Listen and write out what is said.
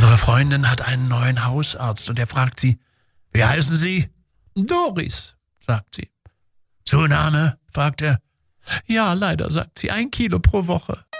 Unsere Freundin hat einen neuen Hausarzt und er fragt sie, wie heißen Sie? Doris, sagt sie. Zunahme, fragt er. Ja, leider, sagt sie, 1 Kilo pro Woche.